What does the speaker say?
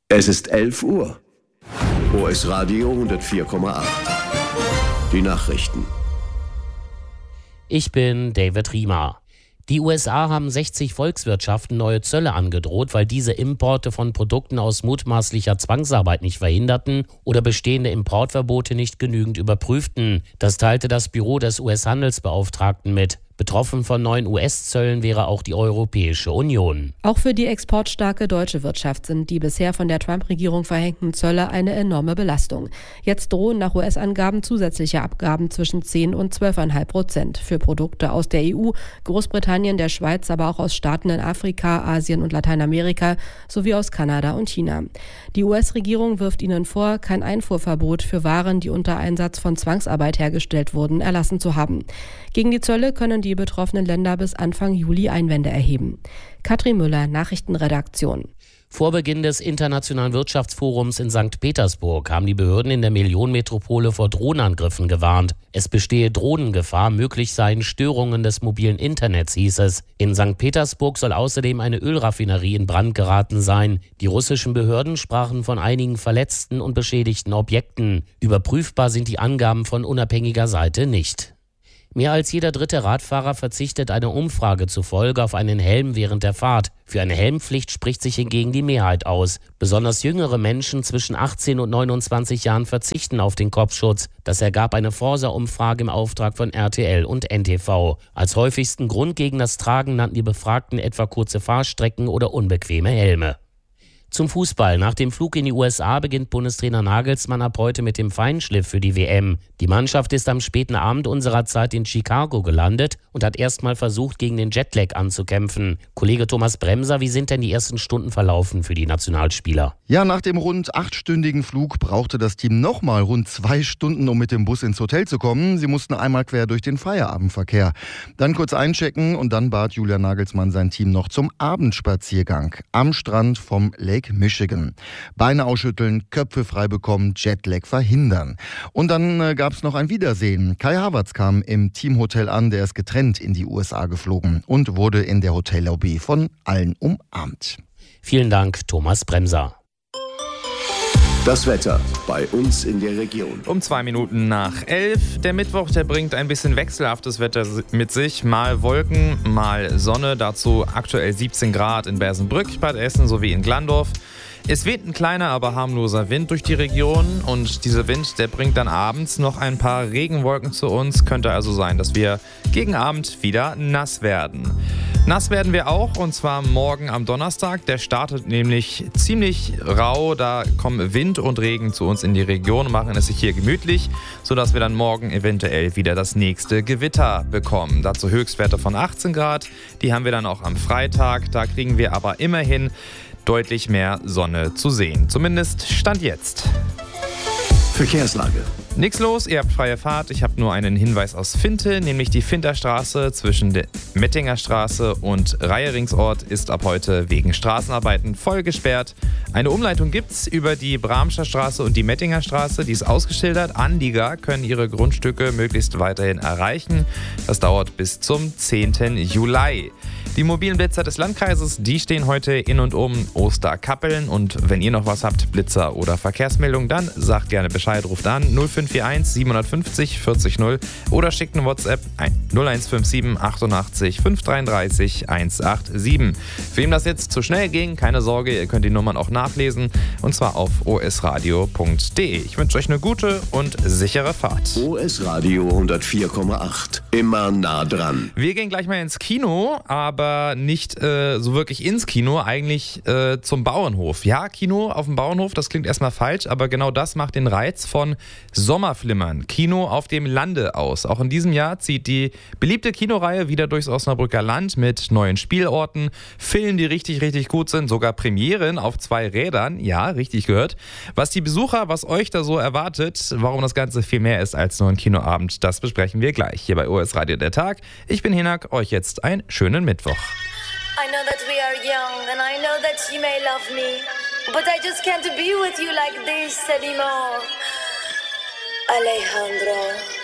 Es ist 11 Uhr. OS Radio 104,8. Die Nachrichten. Ich bin David Riemer. Die USA haben 60 Volkswirtschaften neue Zölle angedroht, weil diese Importe von Produkten aus mutmaßlicher Zwangsarbeit nicht verhinderten oder bestehende Importverbote nicht genügend überprüften. Das teilte das Büro des US-Handelsbeauftragten mit. Betroffen von neuen US-Zöllen wäre auch die Europäische Union. Auch für die exportstarke deutsche Wirtschaft sind die bisher von der Trump-Regierung verhängten Zölle eine enorme Belastung. Jetzt drohen nach US-Angaben zusätzliche Abgaben zwischen 10 und 12,5% für Produkte aus der EU, Großbritannien, der Schweiz, aber auch aus Staaten in Afrika, Asien und Lateinamerika sowie aus Kanada und China. Die US-Regierung wirft ihnen vor, kein Einfuhrverbot für Waren, die unter Einsatz von Zwangsarbeit hergestellt wurden, erlassen zu haben. Gegen die Zölle können die betroffenen Länder bis Anfang Juli Einwände erheben. Katrin Müller, Nachrichtenredaktion. Vor Beginn des Internationalen Wirtschaftsforums in St. Petersburg haben die Behörden in der Millionenmetropole vor Drohnenangriffen gewarnt. Es bestehe Drohnengefahr, möglich seien Störungen des mobilen Internets, hieß es. In St. Petersburg soll außerdem eine Ölraffinerie in Brand geraten sein. Die russischen Behörden sprachen von einigen verletzten und beschädigten Objekten. Überprüfbar sind die Angaben von unabhängiger Seite nicht. Mehr als jeder dritte Radfahrer verzichtet einer Umfrage zufolge auf einen Helm während der Fahrt. Für eine Helmpflicht spricht sich hingegen die Mehrheit aus. Besonders jüngere Menschen zwischen 18 und 29 Jahren verzichten auf den Kopfschutz. Das ergab eine Forsa-Umfrage im Auftrag von RTL und NTV. Als häufigsten Grund gegen das Tragen nannten die Befragten etwa kurze Fahrstrecken oder unbequeme Helme. Zum Fußball. Nach dem Flug in die USA beginnt Bundestrainer Nagelsmann ab heute mit dem Feinschliff für die WM. Die Mannschaft ist am späten Abend unserer Zeit in Chicago gelandet und hat erstmal versucht, gegen den Jetlag anzukämpfen. Kollege Thomas Bremser, wie sind denn die ersten Stunden verlaufen für die Nationalspieler? Ja, nach dem rund 8-stündigen Flug brauchte das Team nochmal rund 2 Stunden, um mit dem Bus ins Hotel zu kommen. Sie mussten einmal quer durch den Feierabendverkehr. Dann kurz einchecken und dann bat Julian Nagelsmann sein Team noch zum Abendspaziergang am Strand vom Lake Michigan. Beine ausschütteln, Köpfe frei bekommen, Jetlag verhindern. Und dann gab es noch ein Wiedersehen. Kai Havertz kam im Teamhotel an, der ist getrennt in die USA geflogen und wurde in der Hotellobby von allen umarmt. Vielen Dank, Thomas Bremser. Das Wetter bei uns in der Region. Um 2 Minuten nach 11. Der Mittwoch, der bringt ein bisschen wechselhaftes Wetter mit sich. Mal Wolken, mal Sonne. Dazu aktuell 17 Grad in Bersenbrück, Bad Essen sowie in Glandorf. Es weht ein kleiner, aber harmloser Wind durch die Region und dieser Wind, der bringt dann abends noch ein paar Regenwolken zu uns. Könnte also sein, dass wir gegen Abend wieder nass werden. Nass werden wir auch, und zwar morgen am Donnerstag. Der startet nämlich ziemlich rau. Da kommen Wind und Regen zu uns in die Region und machen es sich hier gemütlich, sodass wir dann morgen eventuell wieder das nächste Gewitter bekommen. Dazu Höchstwerte von 18 Grad. Die haben wir dann auch am Freitag. Da kriegen wir aber immerhin deutlich mehr Sonne zu sehen. Zumindest Stand jetzt. Verkehrslage. Nix los, ihr habt freie Fahrt. Ich habe nur einen Hinweis aus Finte, nämlich die Finterstraße zwischen der Mettinger Straße und Reieringsort ist ab heute wegen Straßenarbeiten voll gesperrt. Eine Umleitung gibt's über die Bramscher Straße und die Mettinger Straße, die ist ausgeschildert. Anlieger können ihre Grundstücke möglichst weiterhin erreichen. Das dauert bis zum 10. Juli. Die mobilen Blitzer des Landkreises, die stehen heute in und um Osterkappeln. Und wenn ihr noch was habt, Blitzer oder Verkehrsmeldungen, dann sagt gerne Bescheid, ruft an 0541 750 40 0 oder schickt eine WhatsApp 0157 88 533 187. Für wem das jetzt zu schnell ging, keine Sorge, ihr könnt die Nummern auch nachlesen und zwar auf osradio.de. Ich wünsche euch eine gute und sichere Fahrt. OS Radio 104,8. Immer nah dran. Wir gehen gleich mal ins Kino, aber nicht so wirklich ins Kino, eigentlich zum Bauernhof. Ja, Kino auf dem Bauernhof, das klingt erstmal falsch, aber genau das macht den Reiz von Sommerflimmern. Kino auf dem Lande aus. Auch in diesem Jahr zieht die beliebte Kinoreihe wieder durchs Osnabrücker Land mit neuen Spielorten, Filmen, die richtig, richtig gut sind, sogar Premieren auf 2 Rädern. Ja, richtig gehört. Was die Besucher, was euch da so erwartet, warum das Ganze viel mehr ist als nur ein Kinoabend, das besprechen wir gleich hier bei OS Radio der Tag. Ich bin Hinak, euch jetzt einen schönen Mittwoch. I know that we are young and I know that you may love me, but I just can't be with you like this anymore. Alejandro.